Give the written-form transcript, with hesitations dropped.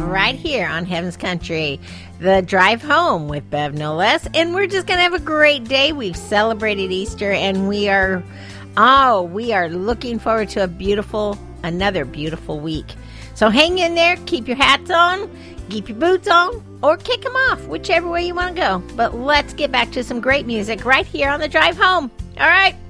right here on Heaven's Country, the drive home with Bev no less. And we're just going to have a great day. We've celebrated Easter, and we are looking forward to another beautiful week. So hang in there, keep your hats on, keep your boots on, or kick them off, whichever way you want to go. But let's get back to some great music right here on the drive home. All right.